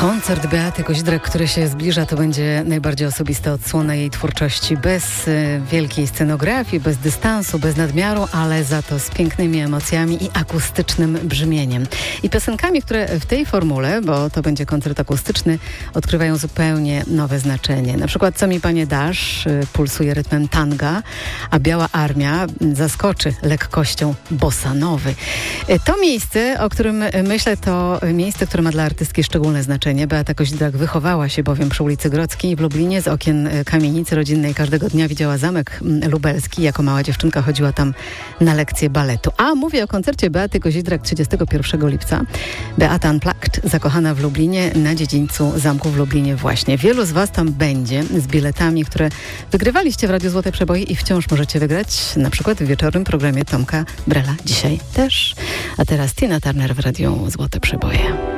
Koncert Beaty Kozidrak, który się zbliża, to będzie najbardziej osobista odsłona jej twórczości. Bez wielkiej scenografii, bez dystansu, bez nadmiaru, ale za to z pięknymi emocjami i akustycznym brzmieniem. I piosenkami, które w tej formule, bo to będzie koncert akustyczny, odkrywają zupełnie nowe znaczenie. Na przykład Co mi panie dasz pulsuje rytmem tanga, a Biała Armia zaskoczy lekkością bossanowy. To miejsce, o którym myślę, to miejsce, które ma dla artystki szczególne znaczenie. Beata Kozidrak wychowała się bowiem przy ulicy Grodzkiej w Lublinie. Z okien kamienicy rodzinnej każdego dnia widziała zamek lubelski. Jako mała dziewczynka chodziła tam na lekcje baletu. A mówię o koncercie Beaty Kozidrak 31 lipca. Beata Unplugged, zakochana w Lublinie, na dziedzińcu zamku w Lublinie właśnie. Wielu z was tam będzie z biletami, które wygrywaliście w Radiu Złote Przeboje i wciąż możecie wygrać, na przykład w wieczornym programie Tomka Brela. Dzisiaj też. A teraz Tina Turner w Radiu Złote Przeboje.